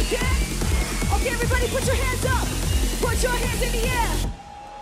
Okay, everybody put your hands up. Put your hands in the air.